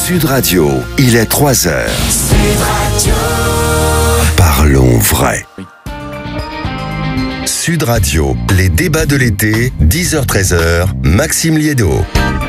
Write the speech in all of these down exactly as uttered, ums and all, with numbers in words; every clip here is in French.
Sud Radio, il est trois heures. Sud Radio. Parlons vrai. Sud Radio, les débats de l'été, dix heures treize heures, Maxime Liédo.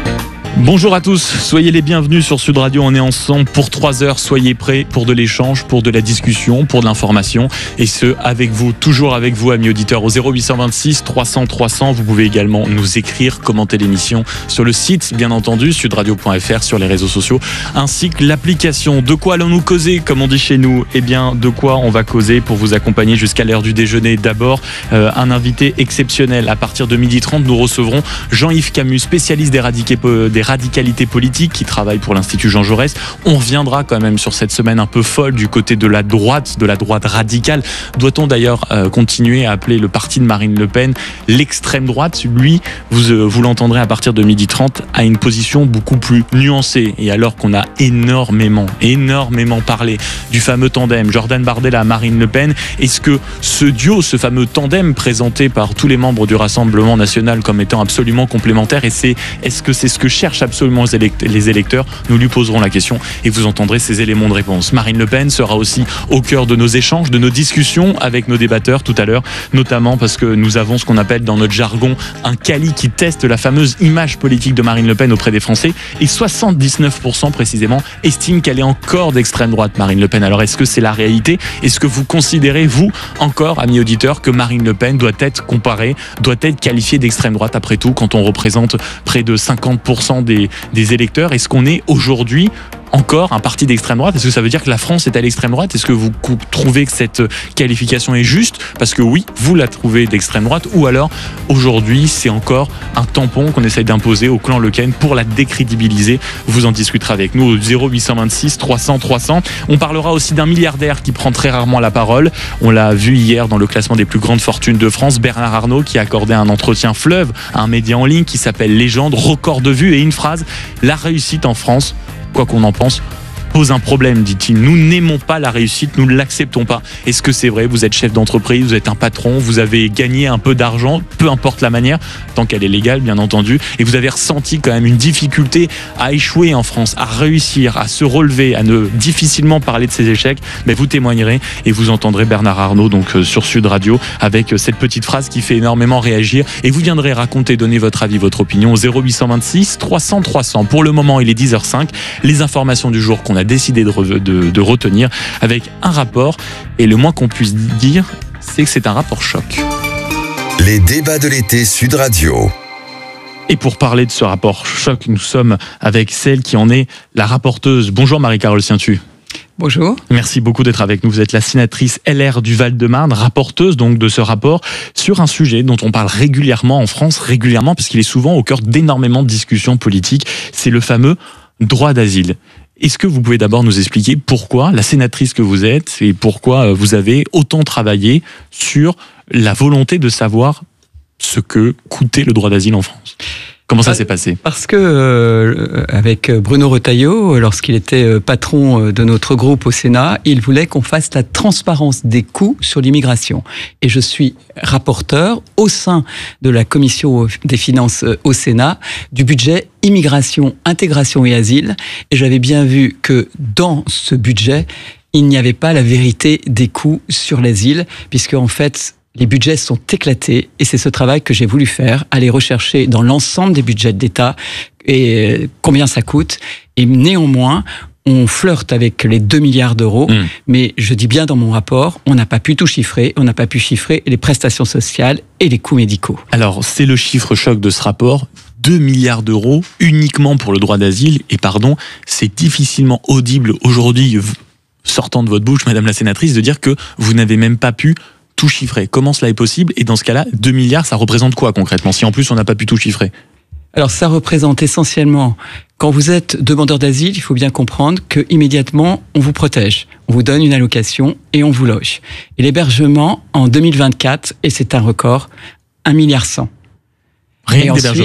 Bonjour à tous, soyez les bienvenus sur Sud Radio, on est ensemble pour trois heures, soyez prêts pour de l'échange, pour de la discussion, pour de l'information, et ce, avec vous, toujours avec vous, amis auditeurs, au zéro huit cent vingt-six trois cents trois cents, vous pouvez également nous écrire, commenter l'émission sur le site, bien entendu, sudradio point f r, sur les réseaux sociaux, ainsi que l'application. De quoi allons-nous causer, comme on dit chez nous? Eh bien, de quoi on va causer pour vous accompagner jusqu'à l'heure du déjeuner? D'abord, euh, un invité exceptionnel, à partir de midi trente, nous recevrons Jean-Yves Camus, spécialiste des radicaux, des radicalité politique qui travaille pour l'Institut Jean Jaurès. On reviendra quand même sur cette semaine un peu folle du côté de la droite, de la droite radicale. Doit-on d'ailleurs euh, continuer à appeler le parti de Marine Le Pen l'extrême droite? Lui, vous, euh, vous l'entendrez à partir de midi trente, a une position beaucoup plus nuancée. Et alors qu'on a énormément, énormément parlé du fameux tandem Jordan Bardella, Marine Le Pen, est-ce que ce duo, ce fameux tandem présenté par tous les membres du Rassemblement national comme étant absolument complémentaire, et c'est, est-ce que c'est ce que cherchent absolument les électeurs? Nous lui poserons la question et vous entendrez ses éléments de réponse. Marine Le Pen sera aussi au cœur de nos échanges, de nos discussions avec nos débatteurs tout à l'heure, notamment parce que nous avons ce qu'on appelle dans notre jargon un quali qui teste la fameuse image politique de Marine Le Pen auprès des Français, et soixante-dix-neuf pour cent précisément estiment qu'elle est encore d'extrême droite, Marine Le Pen. Alors est-ce que c'est la réalité? Est-ce que vous considérez, vous, encore, amis auditeurs, que Marine Le Pen doit être comparée, doit être qualifiée d'extrême droite? Après tout, quand on représente près de cinquante pour cent des des électeurs, est-ce qu'on est aujourd'hui encore un parti d'extrême droite? Est-ce que ça veut dire que la France est à l'extrême droite? Est-ce que vous trouvez que cette qualification est juste? Parce que oui, vous la trouvez d'extrême droite, ou alors aujourd'hui c'est encore un tampon qu'on essaye d'imposer au clan Le Ken pour la décrédibiliser. Vous en discuterez avec nous au zéro huit cent vingt-six trois cents trois cents. On parlera aussi d'un milliardaire qui prend très rarement la parole. On l'a vu hier dans le classement des plus grandes fortunes de France, Bernard Arnault, qui a accordé un entretien fleuve à un média en ligne qui s'appelle Légende, record de vues, et une phrase: la réussite en France, quoi qu'on en pense, pose un problème, dit-il. Nous n'aimons pas la réussite, nous ne l'acceptons pas. Est-ce que c'est vrai? Vous êtes chef d'entreprise, vous êtes un patron, vous avez gagné un peu d'argent, peu importe la manière, tant qu'elle est légale, bien entendu, et vous avez ressenti quand même une difficulté à échouer en France, à réussir, à se relever, à ne difficilement parler de ses échecs. Mais vous témoignerez et vous entendrez Bernard Arnault donc euh, sur Sud Radio avec euh, cette petite phrase qui fait énormément réagir, et vous viendrez raconter, donner votre avis, votre opinion au zéro huit cent vingt-six trois cents trois cents. Pour le moment, il est dix heures cinq. Les informations du jour qu'on a a décidé de, re- de, de retenir avec un rapport, et le moins qu'on puisse dire, c'est que c'est un rapport choc. Les débats de l'été Sud Radio. Et pour parler de ce rapport choc, nous sommes avec celle qui en est la rapporteuse. Bonjour Marie-Carole Cientu. Bonjour. Merci beaucoup d'être avec nous. Vous êtes la sénatrice L R du Val-de-Marne, rapporteuse donc de ce rapport sur un sujet dont on parle régulièrement en France, régulièrement parce qu'il est souvent au cœur d'énormément de discussions politiques. C'est le fameux droit d'asile. Est-ce que vous pouvez d'abord nous expliquer pourquoi, la sénatrice que vous êtes, et pourquoi vous avez autant travaillé sur la volonté de savoir ce que coûtait le droit d'asile en France? Comment ça s'est passé? Parce que euh, avec Bruno Retailleau, lorsqu'il était patron de notre groupe au Sénat, il voulait qu'on fasse la transparence des coûts sur l'immigration. Et je suis rapporteur au sein de la commission des finances au Sénat du budget immigration, intégration et asile. Et j'avais bien vu que dans ce budget, il n'y avait pas la vérité des coûts sur l'asile, puisque en fait, les budgets sont éclatés, et c'est ce travail que j'ai voulu faire, aller rechercher dans l'ensemble des budgets de l'État et combien ça coûte. Et néanmoins, on flirte avec les deux milliards d'euros, mmh. mais je dis bien dans mon rapport, on n'a pas pu tout chiffrer, on n'a pas pu chiffrer les prestations sociales et les coûts médicaux. Alors, c'est le chiffre choc de ce rapport. deux milliards d'euros uniquement pour le droit d'asile, et pardon, c'est difficilement audible aujourd'hui, sortant de votre bouche, Madame la sénatrice, de dire que vous n'avez même pas pu tout chiffrer. Comment cela est possible? Et dans ce cas-là, deux milliards, ça représente quoi concrètement, si en plus on n'a pas pu tout chiffrer? Alors ça représente essentiellement, quand vous êtes demandeur d'asile, il faut bien comprendre que immédiatement on vous protège, on vous donne une allocation et on vous loge. Et l'hébergement en deux mille vingt-quatre, et c'est un record, un milliard cent. Rien d'hébergement.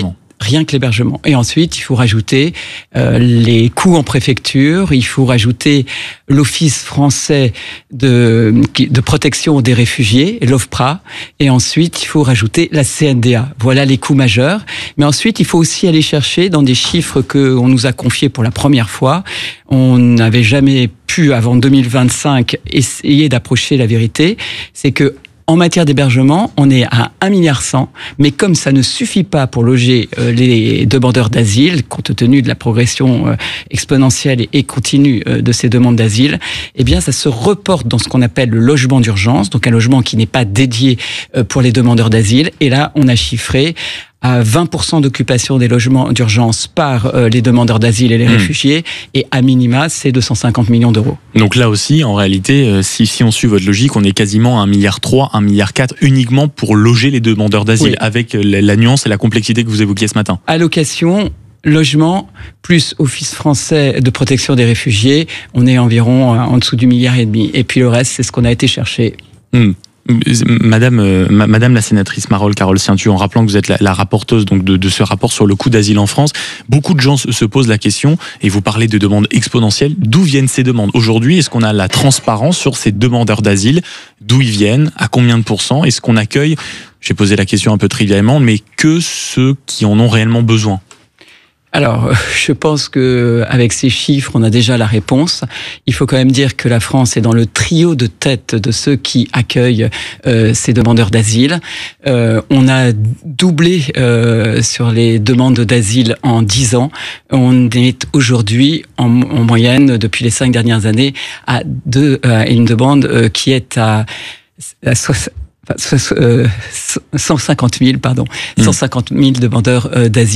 rien que l'hébergement. Et ensuite, il faut rajouter euh, les coûts en préfecture, il faut rajouter l'Office français de, de protection des réfugiés, l'OFPRA, et ensuite, il faut rajouter la C N D A. Voilà les coûts majeurs. Mais ensuite, il faut aussi aller chercher dans des chiffres qu'on nous a confiés pour la première fois. On n'avait jamais pu, avant deux mille vingt-cinq, essayer d'approcher la vérité. C'est que en matière d'hébergement, on est à un virgule cent milliard, mais comme ça ne suffit pas pour loger euh, les demandeurs d'asile, compte tenu de la progression euh, exponentielle et continue euh, de ces demandes d'asile, eh bien, ça se reporte dans ce qu'on appelle le logement d'urgence, donc un logement qui n'est pas dédié euh, pour les demandeurs d'asile. Et là, on a chiffré à vingt pour cent d'occupation des logements d'urgence par euh, les demandeurs d'asile et les mmh. réfugiés, et à minima, c'est deux cent cinquante millions d'euros. Donc là aussi, en réalité, euh, si, si on suit votre logique, on est quasiment à un virgule trois milliard, un virgule quatre milliard uniquement pour loger les demandeurs d'asile, oui. avec la, la nuance et la complexité que vous évoquiez ce matin. Allocation, logement, plus Office français de protection des réfugiés, on est environ euh, en dessous du milliard et demi. Et puis le reste, c'est ce qu'on a été chercher. Mmh. Madame, euh, Madame la sénatrice Marole Carole Ciuntu, en rappelant que vous êtes la, la rapporteuse donc de, de ce rapport sur le coût d'asile en France, beaucoup de gens se, se posent la question, et vous parlez de demandes exponentielles, d'où viennent ces demandes aujourd'hui? Est-ce qu'on a la transparence sur ces demandeurs d'asile? D'où ils viennent? À combien de pourcents? Est-ce qu'on accueille, j'ai posé la question un peu trivialement, mais que ceux qui en ont réellement besoin? Alors, je pense que avec ces chiffres, on a déjà la réponse. Il faut quand même dire que la France est dans le trio de tête de ceux qui accueillent euh, ces demandeurs d'asile. Euh, on a doublé euh, sur les demandes d'asile en dix ans. On est aujourd'hui, en, en moyenne, depuis les cinq dernières années, à deux, euh, une demande euh, qui est à, à cent cinquante mille, pardon, cent cinquante mille demandeurs euh, d'asile.